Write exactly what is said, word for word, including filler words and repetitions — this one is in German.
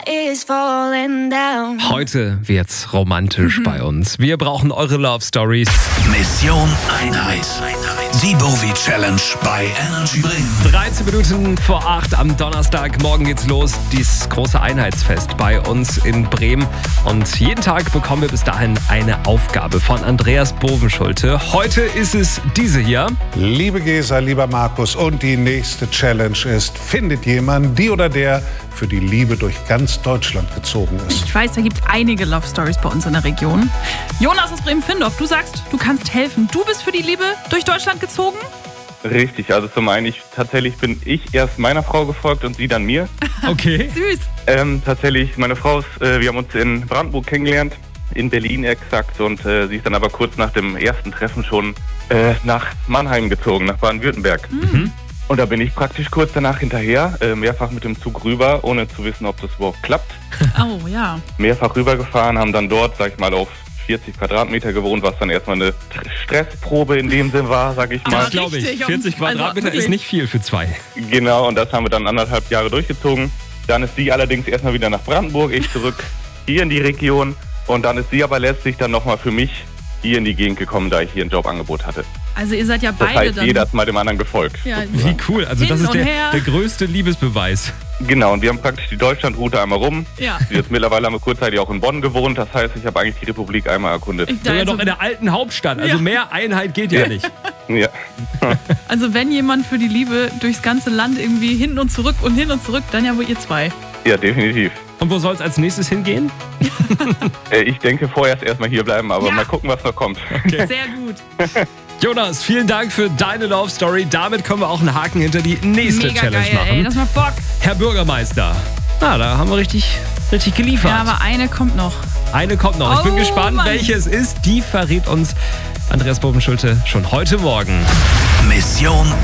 is falling down. Heute wird's romantisch mhm. bei uns. Wir brauchen eure Love Stories. Mission Einheit. Die Bowie Challenge bei Energy Bremen. dreizehn Minuten vor acht am Donnerstag. Morgen geht's los. Dieses große Einheitsfest bei uns in Bremen. Und jeden Tag bekommen wir bis dahin eine Aufgabe von Andreas Bovenschulte. Heute ist es diese hier. Liebe Gesa, lieber Markus, und die nächste Challenge ist, findet jemand, die oder der für die Liebe durch ganz Deutschland gezogen ist. Ich weiß, da gibt es einige Love Stories bei uns in der Region. Jonas aus Bremen-Findorf, du sagst, du kannst helfen. Du bist für die Liebe durch Deutschland gezogen? Richtig, also zum einen, ich, tatsächlich bin ich erst meiner Frau gefolgt und sie dann mir. Okay. Süß. Ähm, tatsächlich, meine Frau ist, äh, wir haben uns in Brandenburg kennengelernt, in Berlin exakt, und äh, sie ist dann aber kurz nach dem ersten Treffen schon äh, nach Mannheim gezogen, nach Baden-Württemberg. Mhm. Und da bin ich praktisch kurz danach hinterher, äh, mehrfach mit dem Zug rüber, ohne zu wissen, ob das überhaupt klappt. Oh, ja. Mehrfach rübergefahren, haben dann dort, sag ich mal, auf vierzig Quadratmeter gewohnt, was dann erstmal eine Stressprobe in dem Sinn war, sag ich mal. Das glaube ich. vierzig Quadratmeter also, ist nicht viel für zwei. Genau, und das haben wir dann anderthalb Jahre durchgezogen. Dann ist sie allerdings erstmal wieder nach Brandenburg, ich zurück hier in die Region. Und dann ist sie aber letztlich dann nochmal für mich hier in die Gegend gekommen, da ich hier ein Jobangebot hatte. Also ihr seid ja beide das heißt, dann... jeder ist mal dem anderen gefolgt. Ja, wie cool, also das ist der, der größte Liebesbeweis. Genau, und wir haben praktisch die Deutschlandroute einmal rum. Ja. Jetzt mittlerweile haben wir kurzzeitig auch in Bonn gewohnt, das heißt, ich habe eigentlich die Republik einmal erkundet. Sogar also noch in der alten Hauptstadt, also ja. mehr Einheit geht ja, ja. nicht. Ja. Also wenn jemand für die Liebe durchs ganze Land irgendwie hin und zurück und hin und zurück, dann ja wohl ihr zwei. Ja, definitiv. Und wo soll es als nächstes hingehen? Ich denke vorerst erstmal hier bleiben, aber ja. mal gucken, was noch kommt. Okay. Sehr gut. Jonas, vielen Dank für deine Love Story. Damit können wir auch einen Haken hinter die nächste Mega Challenge geil, machen. Ey, das macht Bock. Herr Bürgermeister, na, da haben wir richtig, richtig geliefert. Ja, aber eine kommt noch. Eine kommt noch. Ich bin oh, gespannt, Mann. welche es ist. Die verrät uns Andreas Bovenschulte schon heute Morgen. Mission